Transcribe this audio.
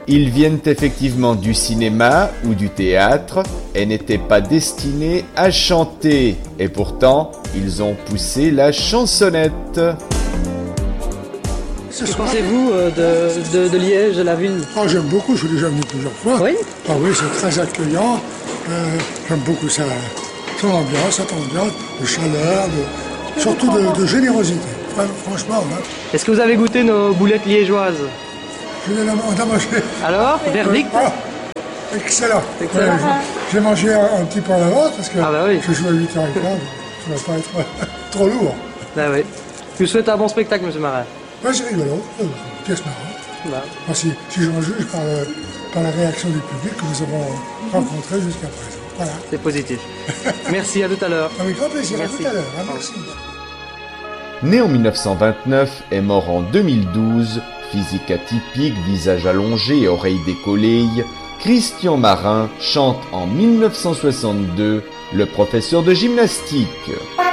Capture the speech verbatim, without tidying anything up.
Ils viennent effectivement du cinéma ou du théâtre et n'étaient pas destinés à chanter. Et pourtant, ils ont poussé la chansonnette. Que pensez-vous de, de, de Liège, de la ville? Ah, j'aime beaucoup, je suis déjà venu plusieurs fois. Oui. Ah oui, c'est très accueillant. Euh, j'aime beaucoup ça, son ambiance, cette ambiance de chaleur, de, surtout de, de générosité. Franchement. Hein. Est-ce que vous avez goûté nos boulettes liégeoises? Je l'ai mangé. Alors, verdict? Ah, excellent. Excellent. Ouais, j'ai mangé un, un petit peu à l'avance parce que ah bah oui. je joue à huit heures quinze, ça ne va pas être trop lourd. Ah oui. Je vous souhaite un bon spectacle, monsieur Marin. Ouais, c'est rigolo, c'est une pièce marrante. Bah. Enfin, si, si j'en juge par, euh, par la réaction du public que nous avons rencontré jusqu'à présent. Voilà. C'est positif. Merci, à tout à l'heure. Avec grand plaisir, merci. À tout à l'heure. Hein, merci. Né en mille neuf cent vingt-neuf et mort en deux mille douze, physique atypique, visage allongé et oreilles décollées, Christian Marin chante en mille neuf cent soixante-deux le professeur de gymnastique.